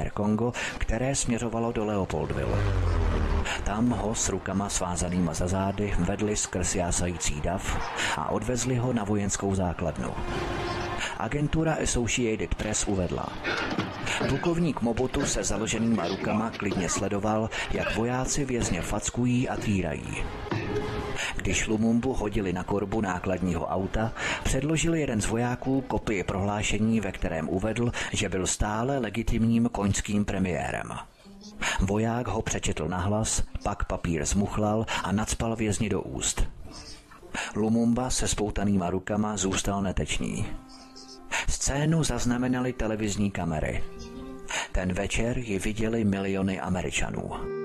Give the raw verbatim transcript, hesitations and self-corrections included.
Air Congo, které směřovalo do Leopoldville. Tam ho s rukama svázanýma za zády vedli skrz jásající dav a odvezli ho na vojenskou základnu. Agentura Associated Press uvedla: plukovník Mobutu se založenýma rukama klidně sledoval, jak vojáci vězně fackují a týrají. Když Lumumbu hodili na korbu nákladního auta, předložil jeden z vojáků kopii prohlášení, ve kterém uvedl, že byl stále legitimním koňským premiérem. Voják ho přečetl nahlas, pak papír zmuchlal a nacpal vězni do úst. Lumumba se spoutanýma rukama zůstal netečný. Scénu zaznamenaly televizní kamery. Ten večer ji viděli miliony Američanů.